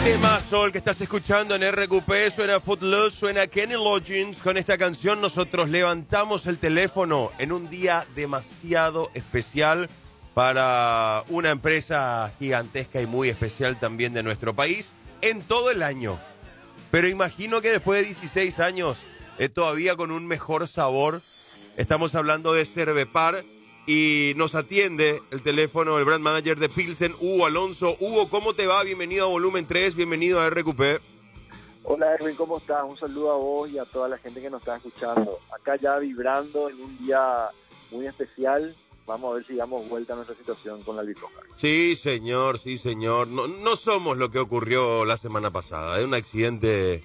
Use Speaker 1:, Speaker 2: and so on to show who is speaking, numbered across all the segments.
Speaker 1: Temazo el que estás escuchando en RQP, suena Footloose, suena Kenny Loggins. Con esta canción nosotros levantamos el teléfono en un día demasiado especial para una empresa gigantesca y muy especial también de nuestro país en todo el año. Pero imagino que después de 16 años, todavía con un mejor sabor, estamos hablando de Cervepar. Y nos atiende el teléfono el brand manager de Pilsen, Hugo Alonso. Hugo, ¿cómo te va? Bienvenido a Volumen 3, bienvenido a RQP.
Speaker 2: Hola Erwin, ¿cómo estás? Un saludo a vos y a toda la gente que nos está escuchando. Acá ya vibrando en un día muy especial. Vamos a ver si damos vuelta a nuestra situación con la albirroja.
Speaker 1: Sí, señor, sí, señor. No somos lo que ocurrió la semana pasada. Es un accidente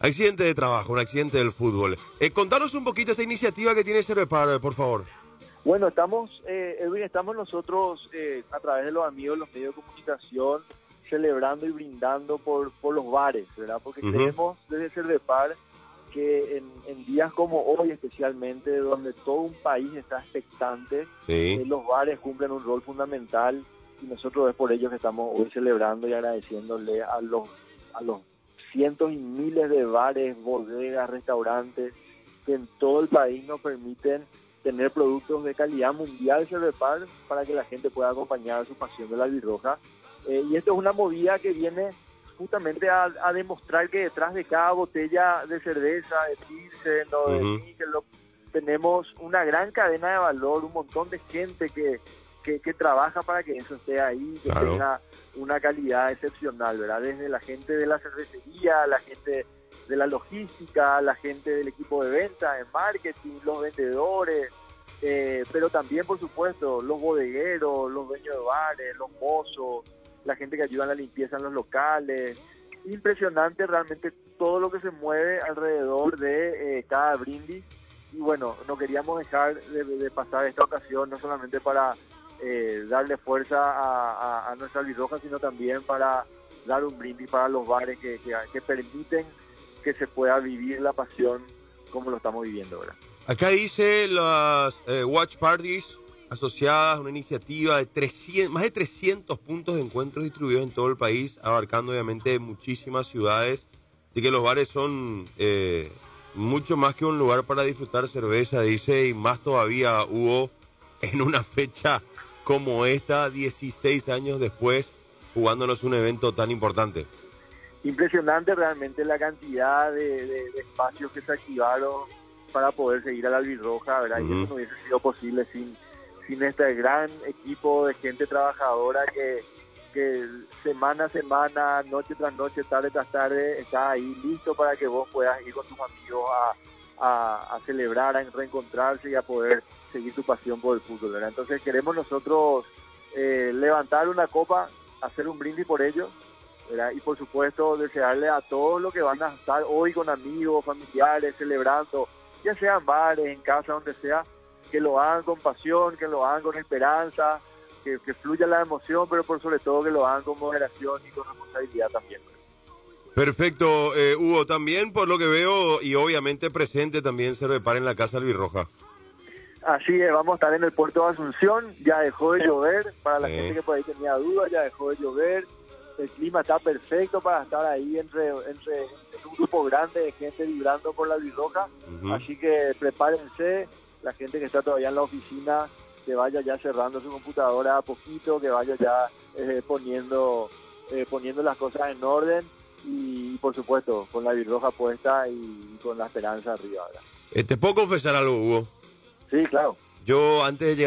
Speaker 1: de trabajo, un accidente del fútbol. Contanos un poquito esta iniciativa que tiene Cervepar, por favor.
Speaker 2: Bueno, Edwin, estamos nosotros a través de los amigos de los medios de comunicación celebrando y brindando por los bares, ¿verdad? Porque creemos desde Cervepar que en días como hoy especialmente, donde todo un país está expectante, los bares cumplen un rol fundamental y nosotros es por ello que estamos hoy celebrando y agradeciéndole a los cientos y miles de bares, bodegas, restaurantes que en todo el país nos permiten tener productos de calidad mundial Cervepar para que la gente pueda acompañar su pasión de la albirroja. Y esto es una movida que viene justamente a demostrar que detrás de cada botella de cerveza, de Pilsen o de Michelob, tenemos una gran cadena de valor, un montón de gente que trabaja para que eso esté ahí, que tenga una calidad excepcional, ¿verdad? Desde la gente de la cervecería, la gente de la logística, la gente del equipo de venta, en marketing, los vendedores, pero también, por supuesto, los bodegueros, los dueños de bares, los mozos, la gente que ayuda en la limpieza en los locales. Impresionante realmente todo lo que se mueve alrededor de cada brindis. Y bueno, no queríamos dejar de pasar esta ocasión, no solamente para darle fuerza a nuestra albirroja, sino también para dar un brindis para los bares que permiten que se pueda vivir la pasión como lo estamos viviendo ahora.
Speaker 1: Acá dice las Watch Parties asociadas a una iniciativa de más de 300 puntos de encuentro distribuidos en todo el país, abarcando obviamente muchísimas ciudades. Así que los bares son mucho más que un lugar para disfrutar cerveza, dice, y más todavía hubo en una fecha como esta, 16 años después, jugándonos un evento tan importante.
Speaker 2: Impresionante realmente la cantidad de espacios que se activaron para poder seguir a la albirroja, ¿verdad? Y eso no hubiese sido posible sin este gran equipo de gente trabajadora que semana a semana, noche tras noche, tarde tras tarde, está ahí listo para que vos puedas ir con tus amigos a celebrar, a reencontrarse y a poder seguir tu pasión por el fútbol, ¿verdad? Entonces queremos nosotros levantar una copa, hacer un brindis por ellos, ¿verdad? Y por supuesto desearle a todos los que van a estar hoy con amigos, familiares, celebrando, ya sea en bares, en casa, donde sea, que lo hagan con pasión, que lo hagan con esperanza, que fluya la emoción, pero por sobre todo que lo hagan con moderación y con responsabilidad también.
Speaker 1: Perfecto, Hugo, también por lo que veo y obviamente presente también Cervepar en la Casa Albirroja.
Speaker 2: Así es, vamos a estar en el puerto de Asunción, ya dejó de llover, para la gente que por ahí tenía dudas, ya dejó de llover, el clima está perfecto para estar ahí entre un grupo grande de gente vibrando por la albirroja, así que prepárense, la gente que está todavía en la oficina, que vaya ya cerrando su computadora a poquito, que vaya ya poniendo las cosas en orden y por supuesto con la albirroja puesta y con la esperanza arriba, ¿verdad?
Speaker 1: ¿Te puedo confesar algo, Hugo?
Speaker 2: Sí, claro.
Speaker 1: Yo antes de llegar